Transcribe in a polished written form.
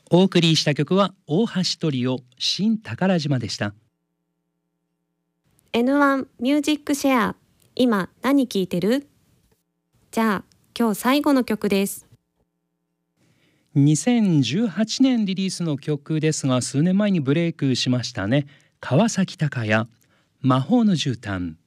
お送りした曲は大橋トリオ新宝島でした。 N1 ミュージックシェア、今何聴いてる？じゃあ今日最後の曲です。 2018年リリースの曲ですが、数年前にブレイクしましたね。川崎鷹也、魔法の絨毯。